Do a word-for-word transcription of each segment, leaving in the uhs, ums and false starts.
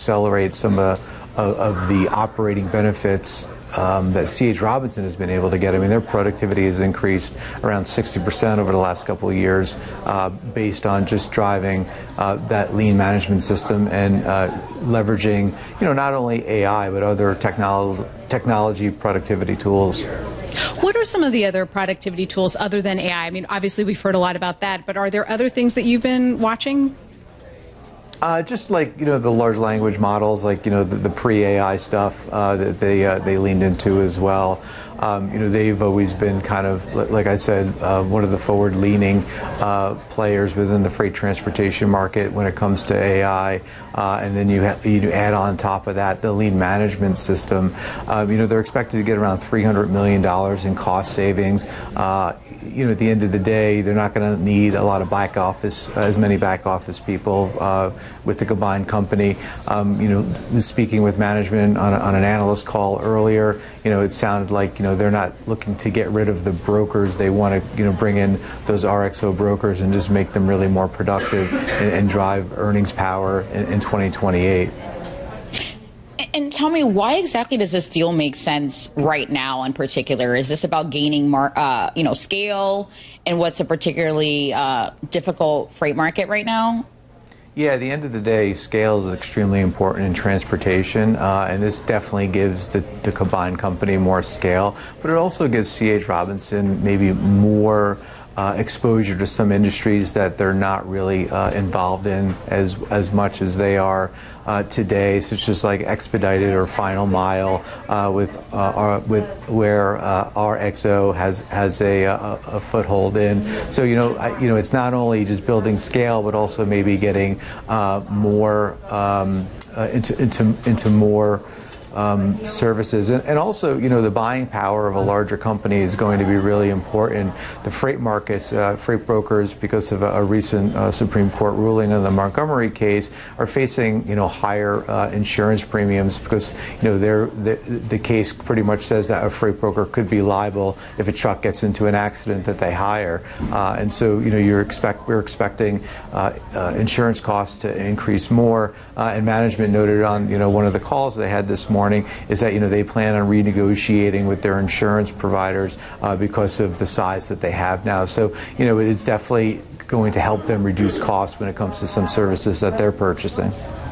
accelerate some uh, of, of the operating benefits Um, that C H. Robinson has been able to get. I mean, their productivity has increased around sixty percent over the last couple of years uh, based on just driving uh, that lean management system and uh, leveraging, you know, not only A I, but other technolo- technology productivity tools. What are some of the other productivity tools other than A I? I mean, obviously we've heard a lot about that, but are there other things that you've been watching? Uh, just like, you know, the large language models, like, you know, the, the pre-A I stuff uh, that they uh, they leaned into as well. Um, you know, they've always been kind of, like I said, uh, one of the forward-leaning uh, players within the freight transportation market when it comes to A I. Uh, and then you, ha- you add on top of that the lean management system. Uh, you know, they're expected to get around three hundred million dollars in cost savings. Uh, you know, at the end of the day, they're not going to need a lot of back office, uh, as many back office people uh, with the combined company. Um, you know, speaking with management on, a, on an analyst call earlier, you know, it sounded like, you know, they're not looking to get rid of the brokers. They want to, you know, bring in those R X O brokers and just make them really more productive and, and drive earnings power in, in twenty twenty-eight. And tell me, why exactly does this deal make sense right now in particular? Is this about gaining mar- uh, you know, scale in what's a particularly uh, difficult freight market right now? Yeah, at the end of the day, scale is extremely important in transportation, uh, and this definitely gives the, the combined company more scale, but it also gives C H. Robinson maybe more uh, exposure to some industries that they're not really uh, involved in as as much as they are uh, today. So it's just like expedited or final mile uh, with uh, our, with where uh, R X O has has a, a, a foothold in. So you know I, you know it's not only just building scale, but also maybe getting uh, more um, uh, into into into more. Um, services and, and also, you know, the buying power of a larger company is going to be really important. The freight markets, uh, freight brokers, because of a, a recent uh, Supreme Court ruling in the Montgomery case, are facing, you know, higher uh, insurance premiums because, you know, they're, the, the case pretty much says that a freight broker could be liable if a truck gets into an accident that they hire. Uh, and so, you know, you're expect we're expecting uh, uh, insurance costs to increase more. Uh, and management noted on, you know, one of the calls they had this morning is that, you know, they plan on renegotiating with their insurance providers uh, because of the size that they have now. So, you know, it's definitely going to help them reduce costs when it comes to some services that they're purchasing.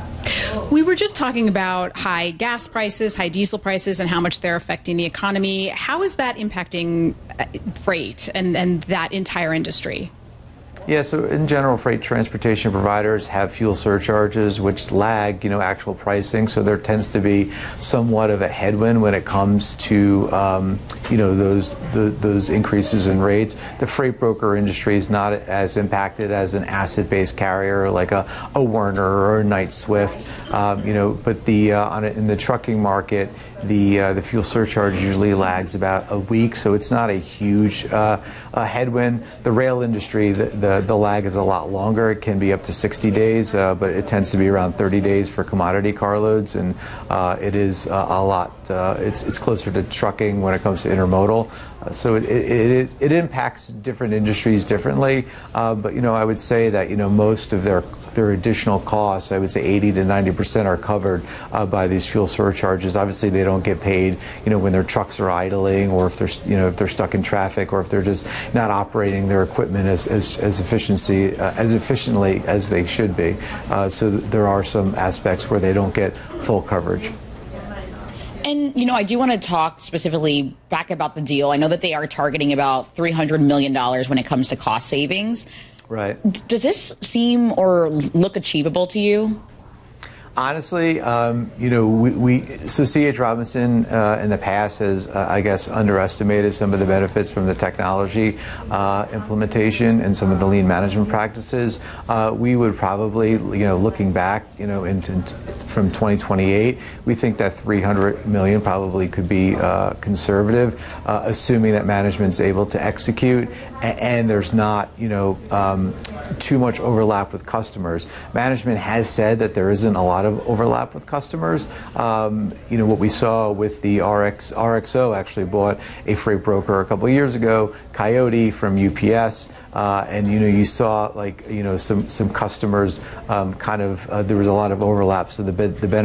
We were just talking about high gas prices, high diesel prices, and how much they're affecting the economy. How is that impacting freight and, and that entire industry? Yeah, so in general, freight transportation providers have fuel surcharges which lag, you know, actual pricing. So there tends to be somewhat of a headwind when it comes to, um, you know, those the, those increases in rates. The freight broker industry is not as impacted as an asset-based carrier like a, a Werner or a Knight-Swift, um, you know. But the uh, on a, in the trucking market, the uh, the fuel surcharge usually lags about a week, so it's not a huge uh, a headwind. The rail industry, the, the the lag is a lot longer. It can be up to sixty days, uh, but it tends to be around thirty days for commodity carloads, and uh, it is uh, a lot. Uh, it's it's closer to trucking when it comes to intermodal. Uh, so it, it it it impacts different industries differently. Uh, but you know, I would say that, you know, most of their their additional costs, I would say eighty to ninety percent, are covered uh, by these fuel surcharges. Obviously, they don't get paid, you know, when their trucks are idling, or if they're, you know, if they're stuck in traffic, or if they're just not operating their equipment as as, as efficiency uh, as efficiently as they should be. Uh, so th- there are some aspects where they don't get full coverage. And, you know, I do want to talk specifically back about the deal. I know that they are targeting about three hundred million dollars when it comes to cost savings. Right. Does this seem or look achievable to you? Honestly, um, you know, we, we so C H. Robinson uh, in the past has, uh, I guess, underestimated some of the benefits from the technology uh, implementation and some of the lean management practices. Uh, we would probably, you know, looking back, you know, into from twenty twenty-eight, we think that three hundred million probably could be uh, conservative, uh, assuming that management's able to execute and, and there's not, you know, um, too much overlap with customers. Management has said that there isn't a lot of overlap with customers. Um, you know, what we saw with the R X, R X O actually bought a freight broker a couple of years ago, Coyote from U P S, uh, and you know, you saw like, you know, some some customers um, kind of uh, there was a lot of overlap. So the the benefit